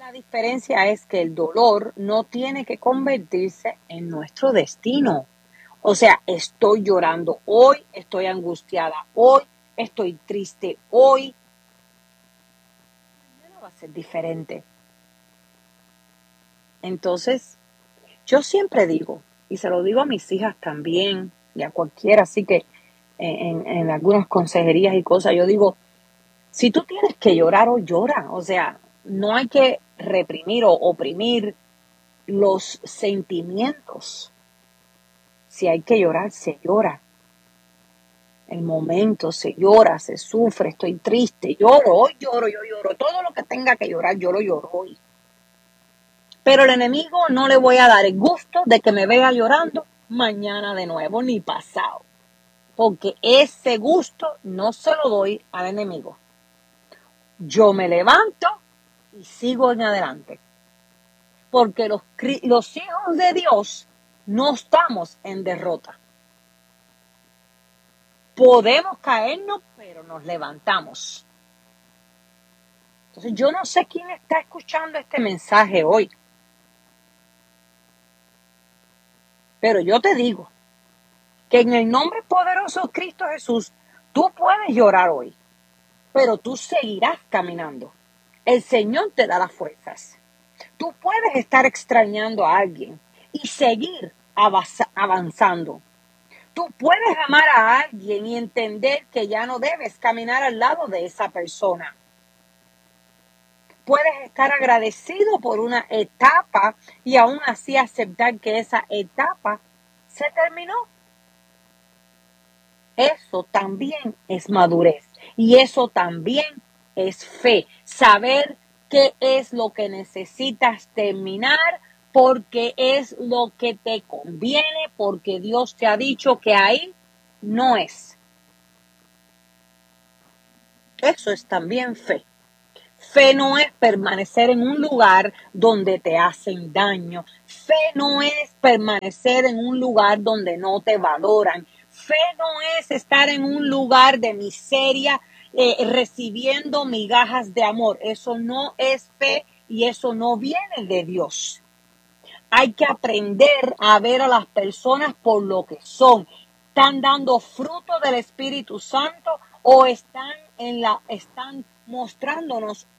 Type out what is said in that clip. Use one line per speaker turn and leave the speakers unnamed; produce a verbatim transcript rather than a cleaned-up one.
La diferencia es que el dolor no tiene que convertirse en nuestro destino. O sea, estoy llorando hoy, estoy angustiada hoy, estoy triste hoy. Mañana va a ser diferente. Entonces, yo siempre digo, y se lo digo a mis hijas también, y a cualquiera, así que en, en algunas consejerías y cosas, yo digo, si tú tienes que llorar o llora, o sea, no hay que reprimir o oprimir los sentimientos. Si hay que llorar, se llora. El momento se llora, se sufre, estoy triste, lloro, hoy lloro, yo lloro, todo lo que tenga que llorar, yo lo lloro hoy. Pero el enemigo no le voy a dar el gusto de que me vea llorando mañana de nuevo, ni pasado. Porque ese gusto no se lo doy al enemigo. Yo me levanto y sigo en adelante. Porque los, los hijos de Dios no estamos en derrota. Podemos caernos, pero nos levantamos. Entonces, yo no sé quién está escuchando este mensaje hoy. Pero yo te digo que en el nombre poderoso de Cristo Jesús, tú puedes llorar hoy, pero tú seguirás caminando. El Señor te da las fuerzas. Tú puedes estar extrañando a alguien y seguir avanzando. Tú puedes amar a alguien y entender que ya no debes caminar al lado de esa persona. Puedes estar agradecido por una etapa y aún así aceptar que esa etapa se terminó. Eso también es madurez y eso también es fe. Saber qué es lo que necesitas terminar porque es lo que te conviene, porque Dios te ha dicho que ahí no es. Eso es también fe. Fe no es permanecer en un lugar donde te hacen daño. Fe no es permanecer en un lugar donde no te valoran. Fe no es estar en un lugar de miseria eh, recibiendo migajas de amor. Eso no es fe y eso no viene de Dios. Hay que aprender a ver a las personas por lo que son. ¿Están dando fruto del Espíritu Santo o están en la están mostrándonos